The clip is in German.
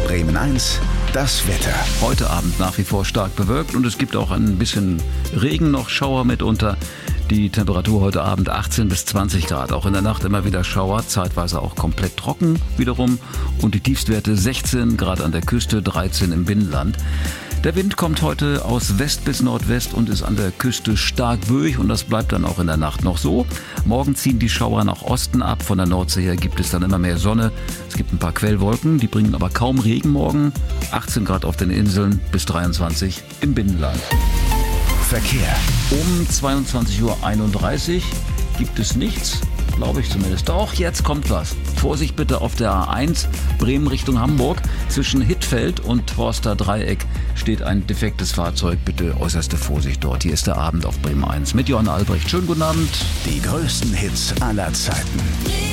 Bremen 1, das Wetter. Heute Abend nach wie vor stark bewölkt und es gibt auch ein bisschen Regen, noch Schauer mitunter. Die Temperatur heute Abend 18 bis 20 Grad. Auch in der Nacht immer wieder Schauer, zeitweise auch komplett trocken wiederum. Und die Tiefstwerte 16 Grad an der Küste, 13 im Binnenland. Der Wind kommt heute aus West bis Nordwest und ist an der Küste stark böig und das bleibt dann auch in der Nacht noch so. Morgen ziehen die Schauer nach Osten ab. Von der Nordsee her gibt es dann immer mehr Sonne. Es gibt ein paar Quellwolken, die bringen aber kaum Regen morgen. 18 Grad auf den Inseln bis 23 im Binnenland. Verkehr. Um 22.31 Uhr gibt es nichts, glaube ich zumindest. Doch, jetzt kommt was. Vorsicht bitte auf der A1 Bremen Richtung Hamburg. Zwischen Hittfeld und Forster Dreieck steht ein defektes Fahrzeug. Bitte äußerste Vorsicht dort. Hier ist der Abend auf Bremen 1 mit Johann Albrecht. Schönen guten Abend. Die größten Hits aller Zeiten.